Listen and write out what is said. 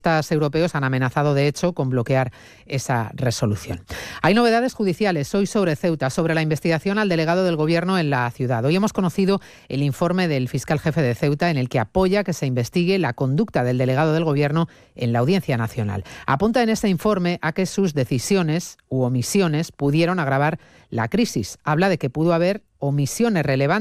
europeos han amenazado, de hecho, con bloquear esa resolución. Hay novedades judiciales hoy sobre Ceuta, sobre la investigación al delegado del Gobierno en la ciudad. Hoy hemos conocido el informe del fiscal jefe de Ceuta en el que apoya que se investigue la conducta del delegado del Gobierno en la Audiencia Nacional. Apunta en ese informe a que sus decisiones u omisiones pudieron agravar la crisis. Habla de que pudo haber omisiones relevantes